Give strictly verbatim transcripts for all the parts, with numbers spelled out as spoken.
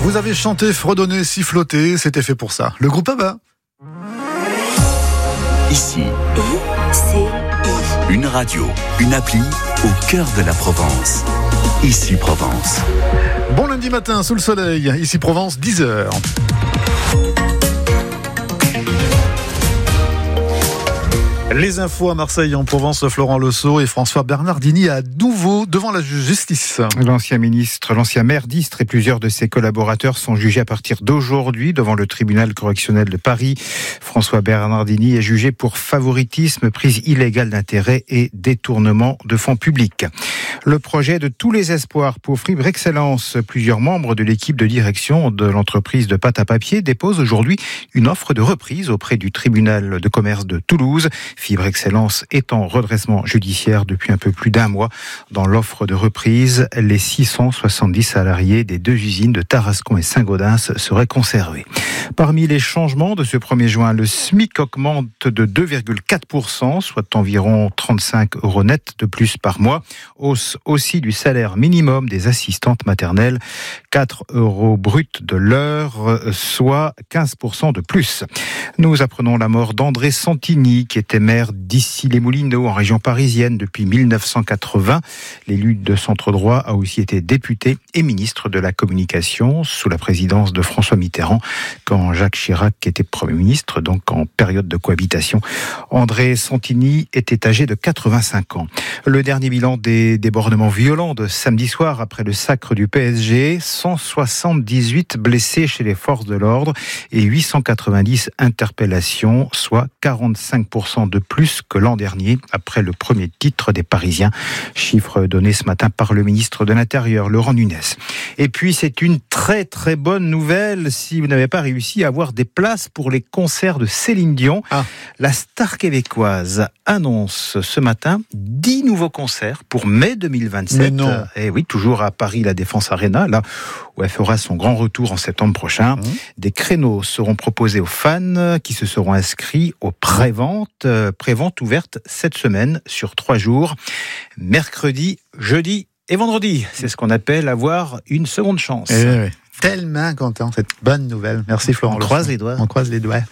Vous avez chanté, fredonné, siffloté, c'était fait pour ça. Le groupe ABBA. Ici, I C I. une radio, une appli au cœur de la Provence. Ici Provence. Bon lundi matin sous le soleil, ici Provence, dix heures. Les infos à Marseille, en Provence, Florent Lesso et François Bernardini à nouveau devant la justice. L'ancien ministre, l'ancien maire d'Istres et plusieurs de ses collaborateurs sont jugés à partir d'aujourd'hui devant le tribunal correctionnel de Paris. François Bernardini est jugé pour favoritisme, prise illégale d'intérêt et détournement de fonds publics. Le projet de tous les espoirs pour Fibre Excellence. Plusieurs membres de l'équipe de direction de l'entreprise de pâte à papier déposent aujourd'hui une offre de reprise auprès du tribunal de commerce de Toulouse. Fibre Excellence est en redressement judiciaire depuis un peu plus d'un mois. Dans l'offre de reprise, les six cent soixante-dix salariés des deux usines de Tarascon et Saint-Gaudens seraient conservés. Parmi les changements de ce premier juin, le SMIC augmente de deux virgule quatre pour cent, soit environ trente-cinq euros net de plus par mois. Hausse aussi du salaire minimum des assistantes maternelles, quatre euros bruts de l'heure, soit quinze pour cent de plus. Nous apprenons la mort d'André Santini, qui était maire d'Issy-les-Moulineaux, en région parisienne, depuis mille neuf cent quatre-vingts. L'élu de centre-droit a aussi été député et ministre de la Communication sous la présidence de François Mitterrand, quand Jacques Chirac était Premier ministre, donc en période de cohabitation. André Santini était âgé de quatre-vingt-cinq ans. Le dernier bilan des débordements violents de samedi soir après le sacre du P S G, cent soixante-dix-huit blessés chez les forces de l'ordre et huit cent quatre-vingt-dix interpellations, soit quarante-cinq pour cent de plus que l'an dernier, après le premier titre des Parisiens. Chiffre donné ce matin par le ministre de l'Intérieur, Laurent Nunez. Et puis, c'est une très très bonne nouvelle si vous n'avez pas réussi à avoir des places pour les concerts de Céline Dion. Ah. La star québécoise annonce ce matin dix nouveaux concerts pour mai deux mille vingt-sept. Mais non. Et oui, toujours à Paris, la Défense Arena, là où elle fera son grand retour en septembre prochain. Mmh. Des créneaux seront proposés aux fans qui se seront inscrits aux préventes. Euh, prévente ouverte cette semaine sur trois jours, mercredi, jeudi et vendredi. C'est ce qu'on appelle avoir une seconde chance. Eh oui, tellement content, cette bonne nouvelle. Merci Florent. On croise les doigts. On croise les doigts.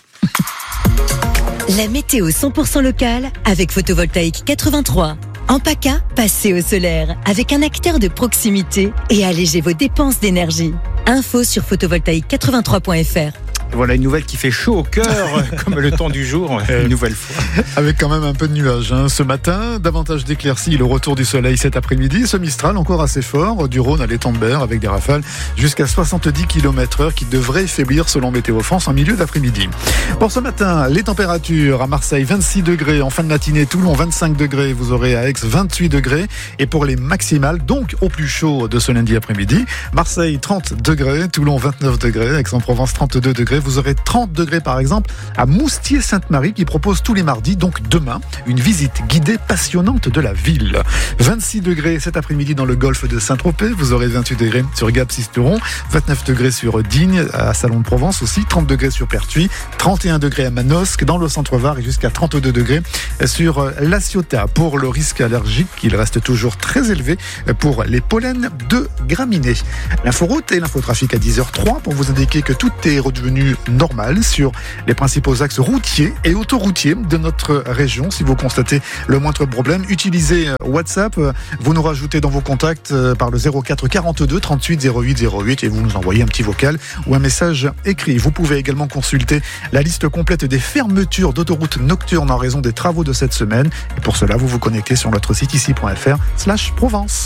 La météo cent pour cent locale avec Photovoltaïque quatre-vingt-trois. En PACA, passez au solaire avec un acteur de proximité et allégez vos dépenses d'énergie. Info sur photovoltaïque quatre-vingt-trois point f r. Voilà une nouvelle qui fait chaud au cœur, comme le temps du jour, une nouvelle fois. Avec quand même un peu de nuages hein. Ce matin, davantage d'éclaircies, le retour du soleil cet après-midi. Ce Mistral encore assez fort, du Rhône à l'étang de Berre, avec des rafales jusqu'à soixante-dix kilomètres heure qui devraient faiblir selon Météo France en milieu d'après-midi. Pour ce matin, les températures à Marseille, vingt-six degrés. En fin de matinée, Toulon, vingt-cinq degrés. Vous aurez à Aix, vingt-huit degrés. Et pour les maximales, donc au plus chaud de ce lundi après-midi, Marseille, trente degrés. Toulon, vingt-neuf degrés. Aix-en-Provence, trente-deux degrés. Vous aurez trente degrés par exemple à Moustier-Sainte-Marie qui propose tous les mardis, donc demain, une visite guidée passionnante de la ville. vingt-six degrés cet après-midi dans le golfe de Saint-Tropez. Vous aurez vingt-huit degrés sur Gap-Sisteron, vingt-neuf degrés sur Digne, à Salon de Provence aussi, trente degrés sur Pertuis, trente et un degrés à Manosque, dans le centre-Var et jusqu'à trente-deux degrés sur La Ciotat. Pour le risque allergique, il reste toujours très élevé pour les pollens de graminées. L'inforoute et l'infotrafic à dix heures zéro trois pour vous indiquer que tout est redevenu normal sur les principaux axes routiers et autoroutiers de notre région. Si vous constatez le moindre problème, utilisez WhatsApp. Vous nous rajoutez dans vos contacts par le zéro quatre quarante-deux trente-huit zéro huit zéro huit et vous nous envoyez un petit vocal ou un message écrit. Vous pouvez également consulter la liste complète des fermetures d'autoroutes nocturnes en raison des travaux de cette semaine. Et pour cela, vous vous connectez sur notre site ici point f r slash Provence.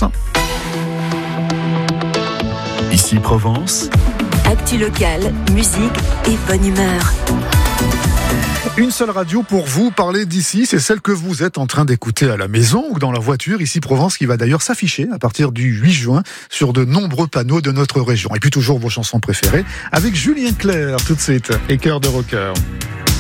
Ici Provence. Actu locale, musique et bonne humeur. Une seule radio pour vous parler d'ici, c'est celle que vous êtes en train d'écouter à la maison ou dans la voiture, ici Provence, qui va d'ailleurs s'afficher à partir du huit juin sur de nombreux panneaux de notre région. Et puis toujours vos chansons préférées avec Julien Clerc tout de suite et Cœur de Rocker.